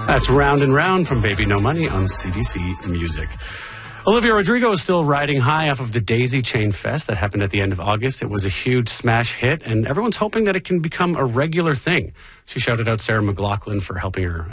That's Round and Round from Baby No Money on CBC Music. Olivia Rodrigo is still riding high off of the Daisy Chain Fest that happened at the end of August. It was a huge smash hit, and everyone's hoping that it can become a regular thing. She shouted out Sarah McLachlan for helping her